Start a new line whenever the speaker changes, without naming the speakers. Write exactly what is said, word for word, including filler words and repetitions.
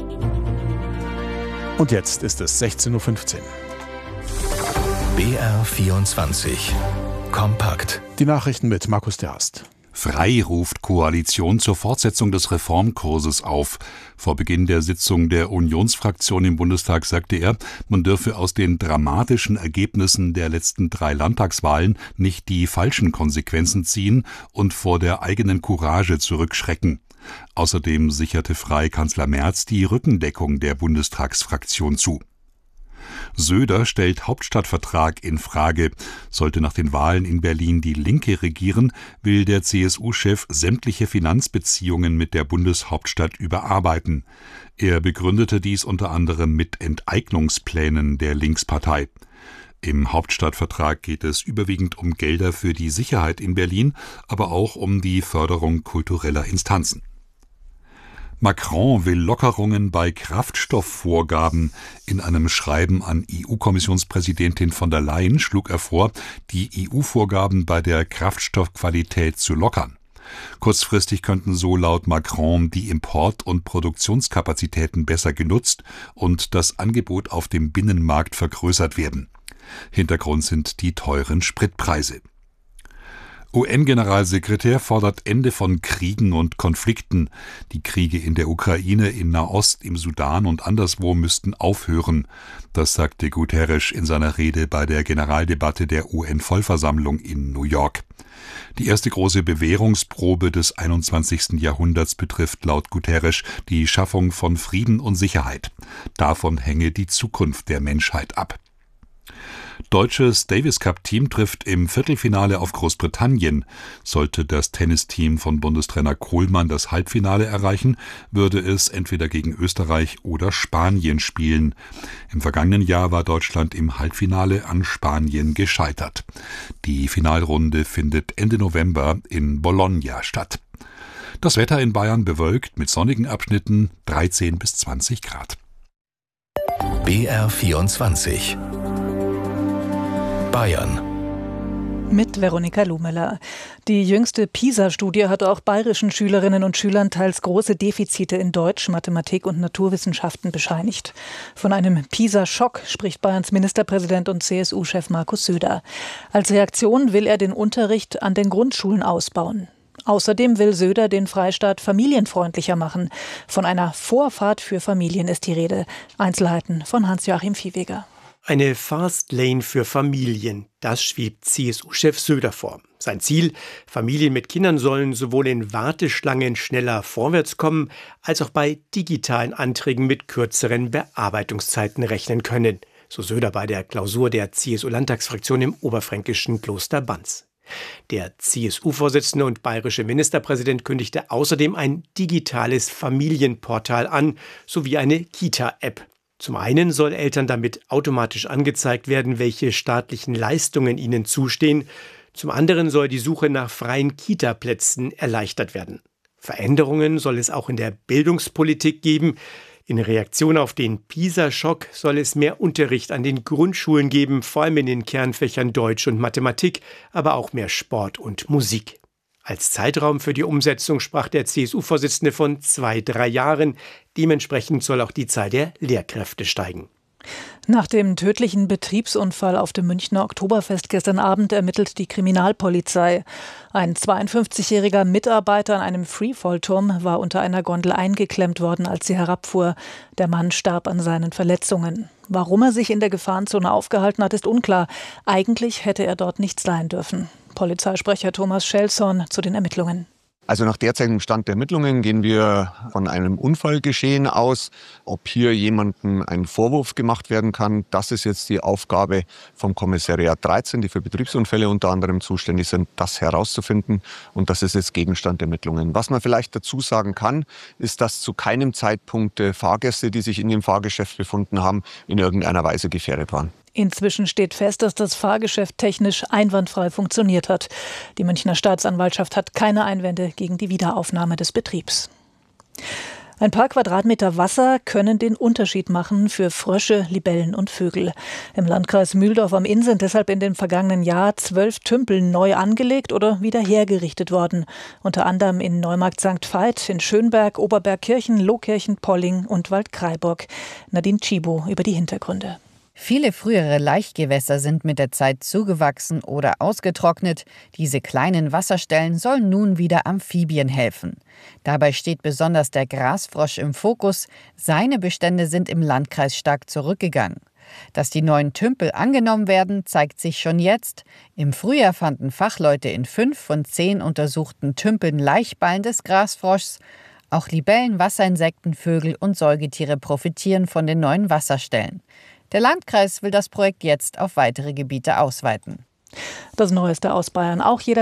Und jetzt ist es sechzehn Uhr fünfzehn.
B R vierundzwanzig. Kompakt.
Die Nachrichten mit Markus Derst.
Frei ruft Koalition zur Fortsetzung des Reformkurses auf. Vor Beginn der Sitzung der Unionsfraktion im Bundestag sagte er, man dürfe aus den dramatischen Ergebnissen der letzten drei Landtagswahlen nicht die falschen Konsequenzen ziehen und vor der eigenen Courage zurückschrecken. Außerdem sicherte Frei Kanzler Merz die Rückendeckung der Bundestagsfraktion zu. Söder stellt Hauptstadtvertrag in Frage. Sollte nach den Wahlen in Berlin die Linke regieren, will der C S U-Chef sämtliche Finanzbeziehungen mit der Bundeshauptstadt überarbeiten. Er begründete dies unter anderem mit Enteignungsplänen der Linkspartei. Im Hauptstadtvertrag geht es überwiegend um Gelder für die Sicherheit in Berlin, aber auch um die Förderung kultureller Instanzen. Macron will Lockerungen bei Kraftstoffvorgaben. In einem Schreiben an E U-Kommissionspräsidentin von der Leyen schlug er vor, die E U-Vorgaben bei der Kraftstoffqualität zu lockern. Kurzfristig könnten so laut Macron die Import- und Produktionskapazitäten besser genutzt und das Angebot auf dem Binnenmarkt vergrößert werden. Hintergrund sind die teuren Spritpreise. U N-Generalsekretär fordert Ende von Kriegen und Konflikten. Die Kriege in der Ukraine, in Nahost, im Sudan und anderswo müssten aufhören. Das sagte Guterres in seiner Rede bei der Generaldebatte der U N-Vollversammlung in New York. Die erste große Bewährungsprobe des einundzwanzigsten Jahrhunderts betrifft laut Guterres die Schaffung von Frieden und Sicherheit. Davon hänge die Zukunft der Menschheit ab. Deutsches Davis-Cup-Team trifft im Viertelfinale auf Großbritannien. Sollte das Tennisteam von Bundestrainer Kohlmann das Halbfinale erreichen, würde es entweder gegen Österreich oder Spanien spielen. Im vergangenen Jahr war Deutschland im Halbfinale an Spanien gescheitert. Die Finalrunde findet Ende November in Bologna statt. Das Wetter in Bayern bewölkt mit sonnigen Abschnitten, dreizehn bis zwanzig Grad.
B R vierundzwanzig. Bayern.
Mit Veronika Lumeler. Die jüngste PISA-Studie hat auch bayerischen Schülerinnen und Schülern teils große Defizite in Deutsch, Mathematik und Naturwissenschaften bescheinigt. Von einem PISA-Schock spricht Bayerns Ministerpräsident und C S U-Chef Markus Söder. Als Reaktion will er den Unterricht an den Grundschulen ausbauen. Außerdem will Söder den Freistaat familienfreundlicher machen. Von einer Vorfahrt für Familien ist die Rede. Einzelheiten von Hans-Joachim Viehweger.
Eine Fastlane für Familien, das schwebt C S U-Chef Söder vor. Sein Ziel: Familien mit Kindern sollen sowohl in Warteschlangen schneller vorwärts kommen, als auch bei digitalen Anträgen mit kürzeren Bearbeitungszeiten rechnen können. So Söder bei der Klausur der C S U-Landtagsfraktion im oberfränkischen Kloster Banz. Der C S U-Vorsitzende und bayerische Ministerpräsident kündigte außerdem ein digitales Familienportal an, sowie eine Kita-App. Zum einen soll Eltern damit automatisch angezeigt werden, welche staatlichen Leistungen ihnen zustehen. Zum anderen soll die Suche nach freien Kita-Plätzen erleichtert werden. Veränderungen soll es auch in der Bildungspolitik geben. In Reaktion auf den PISA-Schock soll es mehr Unterricht an den Grundschulen geben, vor allem in den Kernfächern Deutsch und Mathematik, aber auch mehr Sport und Musik. Als Zeitraum für die Umsetzung sprach der C S U-Vorsitzende von zwei, drei Jahren. Dementsprechend soll auch die Zahl der Lehrkräfte steigen.
Nach dem tödlichen Betriebsunfall auf dem Münchner Oktoberfest gestern Abend ermittelt die Kriminalpolizei. Ein zweiundfünfzigjähriger Mitarbeiter an einem Freefallturm war unter einer Gondel eingeklemmt worden, als sie herabfuhr. Der Mann starb an seinen Verletzungen. Warum er sich in der Gefahrenzone aufgehalten hat, ist unklar. Eigentlich hätte er dort nicht sein dürfen. Polizeisprecher Thomas Schelzorn zu den Ermittlungen.
Also nach derzeitigem Stand der Ermittlungen gehen wir von einem Unfallgeschehen aus. Ob hier jemandem ein Vorwurf gemacht werden kann, das ist jetzt die Aufgabe vom Kommissariat dreizehn, die für Betriebsunfälle unter anderem zuständig sind, das herauszufinden. Und das ist jetzt Gegenstand der Ermittlungen. Was man vielleicht dazu sagen kann, ist, dass zu keinem Zeitpunkt Fahrgäste, die sich in dem Fahrgeschäft befunden haben, in irgendeiner Weise gefährdet waren.
Inzwischen steht fest, dass das Fahrgeschäft technisch einwandfrei funktioniert hat. Die Münchner Staatsanwaltschaft hat keine Einwände gegen die Wiederaufnahme des Betriebs. Ein paar Quadratmeter Wasser können den Unterschied machen für Frösche, Libellen und Vögel. Im Landkreis Mühldorf am Inn sind deshalb in dem vergangenen Jahr zwölf Tümpel neu angelegt oder wieder hergerichtet worden. Unter anderem in Neumarkt Sankt Veit, in Schönberg, Oberbergkirchen, Lohkirchen, Polling und Waldkraiburg. Nadine Tschibo über die Hintergründe.
Viele frühere Laichgewässer sind mit der Zeit zugewachsen oder ausgetrocknet. Diese kleinen Wasserstellen sollen nun wieder Amphibien helfen. Dabei steht besonders der Grasfrosch im Fokus. Seine Bestände sind im Landkreis stark zurückgegangen. Dass die neuen Tümpel angenommen werden, zeigt sich schon jetzt. Im Frühjahr fanden Fachleute in fünf von zehn untersuchten Tümpeln Laichballen des Grasfroschs. Auch Libellen, Wasserinsekten, Vögel und Säugetiere profitieren von den neuen Wasserstellen. Der Landkreis will das Projekt jetzt auf weitere Gebiete ausweiten.
Das Neueste aus Bayern auch jederzeit